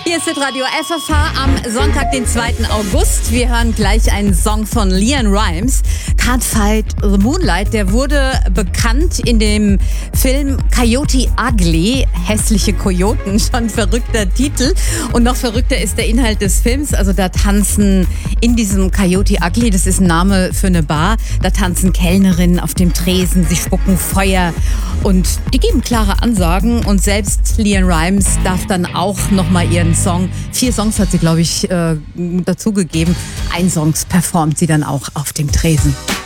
Hier ist Radio FFH am Sonntag, den 2. August. Wir hören gleich einen Song von LeAnn Rimes. Can't Fight the Moonlight. Der wurde bekannt in dem Film Coyote Ugly. Hässliche Kojoten, schon verrückter Titel. Und noch verrückter ist der Inhalt des Films. Also da tanzen in diesem Coyote Ugly, das ist ein Name für eine Bar, da tanzen Kellnerinnen auf dem Tresen, sie spucken Feuer und die geben klare Ansagen. Und selbst LeAnn Rimes darf dann auch nochmal ihren Song, 4 Songs hat sie, glaube ich, dazugegeben. Einen Song performt sie dann auch auf dem Tresen.